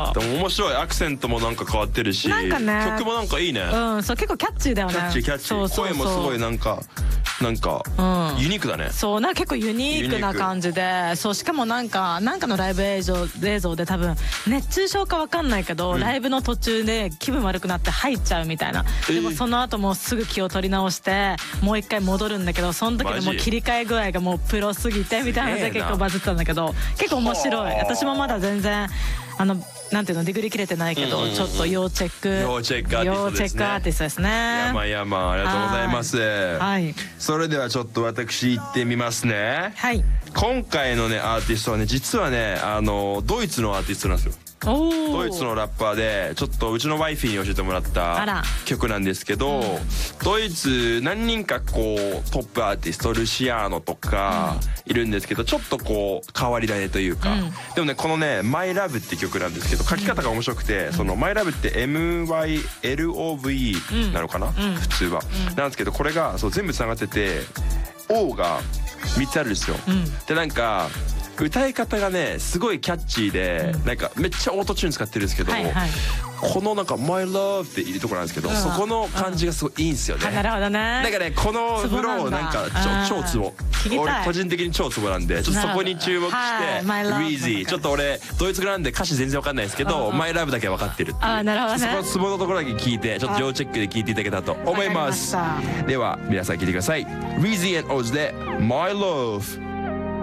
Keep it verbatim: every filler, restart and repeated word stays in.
でも面白い、アクセントもなんか変わってるし、 なんかね曲もなんかいいね。 うんそう結構キャッチーだよね。 キャッチーキャッチー。 そうそうそう声もすごいなんかなんか、うん、ユニークだね。 そうなんか結構ユニークな感じで、そうしかもなんかなんかのライブ映像映像で多分熱中症かわかんないけど、うん、ライブの途中で気分悪くなって入っちゃうみたいな、えー、でもその後もうすぐ気を取り直してもう一回戻るんだけど、その時のもう切り替え具合がもうプロすぎてみたいなので結構バズったんだけど、結構面白い。私もまだ全然あのなんていうのディグリ切れてないけど、うんうんうん、ちょっと要チェック要チェックアーティストですね。やまやまありがとうございます。はい、それではちょっと私行ってみますね。はい、今回のねアーティストはね、実はねあのドイツのアーティストなんですよ。ドイツのラッパーで、ちょっとうちのワイフィーに教えてもらった曲なんですけど、うん、ドイツ何人かこうトップアーティスト、ルシアーノとかいるんですけど、ちょっとこう変わり種というか、うん、でもねこのね「マイラブって曲なんですけど、書き方が面白くて、うん、その「マイラブって エムワイエルオーブイ なのかな、うん、普通は、うん、なんですけど、これがそう全部つながってて O がみっつあるんですよ。うん、でなんか歌い方がねすごいキャッチーで、うん、なんかめっちゃオートチューン使ってるんですけど、はいはい、このなんか「My Love」っているところなんですけど、うん、そこの感じがすごいいいんですよね。 なるほどね。 なんかねこのフローなんか超ツボ、俺個人的に超ツボなんで、ちょっとそこに注目して「Reezy」ちょっと俺ドイツ語なんで歌詞全然わかんないですけど「My Love」だけ分かってるっていう、あなるほどね、そこのツボのところだけ聞いてちょっと要チェックで聞いていただけたらと思います。では皆さん聞いてください。Reezy and Oz で「My Love」。